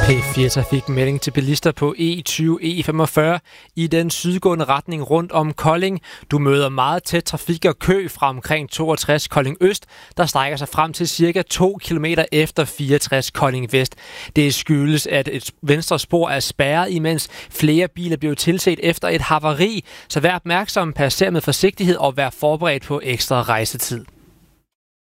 P4-trafik melding til bilister på E20, E45 i den sydgående retning rundt om Kolding. Du møder meget tæt trafik og kø fra omkring 62 Kolding Øst, der strækker sig frem til cirka 2 km efter 64 Kolding Vest. Det skyldes, at et venstre spor er spærret, imens flere biler bliver tilset efter et havari. Så vær opmærksom, passer med forsigtighed og vær forberedt på ekstra rejsetid.